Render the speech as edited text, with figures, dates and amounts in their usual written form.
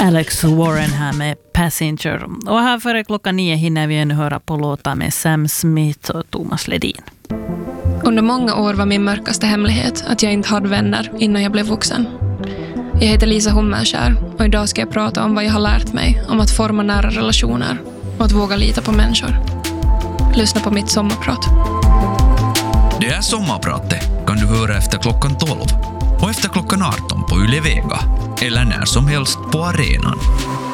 Alex Warren här med Passenger. Och här före klockan 9 hinner vi ännu höra på låtar med Sam Smith och Thomas Ledin. Under många år var min mörkaste hemlighet att jag inte hade vänner innan jag blev vuxen. Jag heter Lisa Hummelskär och idag ska jag prata om vad jag har lärt mig om att forma nära relationer och att våga lita på människor. Lyssna på mitt sommarprat. Det här sommarpratet kan du höra efter klockan 12 och efter klockan 18 på Yle Vega eller när som helst på arenan.